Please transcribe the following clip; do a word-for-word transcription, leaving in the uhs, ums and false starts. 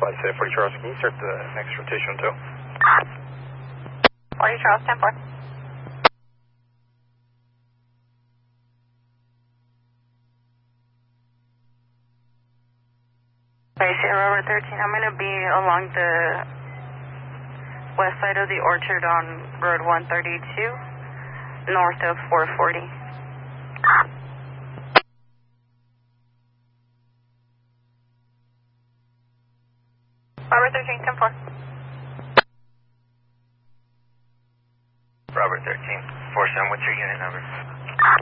Flight safe, forty Charles, can you start the next rotation too? forty Charles, ten four. Okay, Sierra Robert thirteen, I'm going to be along the west side of the orchard on Road one thirty-two, north of four forty. Robert thirteen, ten four. Robert thirteen, four seven, what's your unit number?